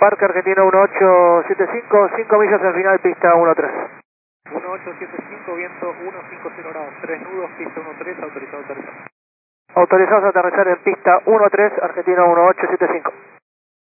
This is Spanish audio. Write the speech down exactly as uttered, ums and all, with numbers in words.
Parque Argentino uno ocho siete cinco, cinco millas al final, pista uno tres. uno ocho siete cinco, viento uno cinco cero grados, tres nudos, pista uno tres, autorizado aterrizar. Autorizados a aterrizar en pista uno tres, Argentino uno ocho siete cinco.